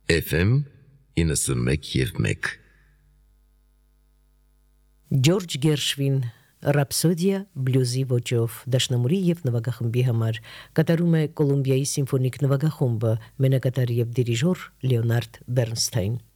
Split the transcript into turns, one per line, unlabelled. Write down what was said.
FM 91.1
Ջորջ Գերշվին Ռապսոդիա բլյուզի ոճով դաշնամուրի եւ նվագախմբի համար կատարում է Կոլումբիայի սիմֆոնիկ նվագախումբը մենակատար եւ դիրիժոր Լեոնարդ Բեռնստայն